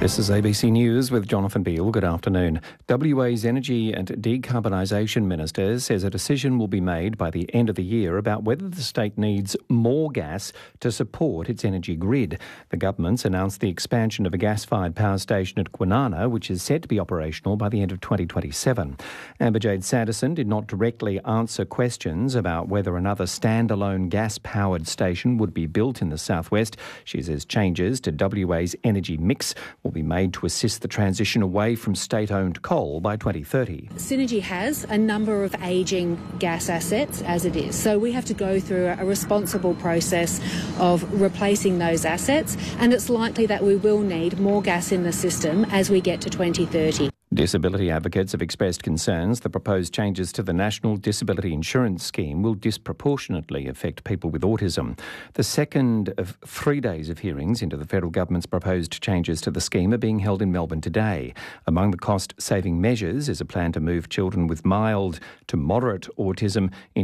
This is ABC News with Jonathan Beale. Good afternoon. WA's Energy and Decarbonisation Minister says a decision will be made by the end of the year about whether the state needs more gas to support its energy grid. The government's announced the expansion of a gas-fired power station at Kwinana, which is set to be operational by the end of 2027. Amber-Jade Sanderson did not directly answer questions about whether another standalone gas-powered station would be built in the southwest. She says changes to WA's energy mix will be made to assist the transition away from state-owned coal by 2030. Synergy has a number of ageing gas assets as it is, so we have to go through a responsible process of replacing those assets, and it's likely that we will need more gas in the system as we get to 2030. Disability advocates have expressed concerns the proposed changes to the National Disability Insurance Scheme will disproportionately affect people with autism. The second of 3 days of hearings into the federal government's proposed changes to the scheme are being held in Melbourne today. Among the cost-saving measures is a plan to move children with mild to moderate autism into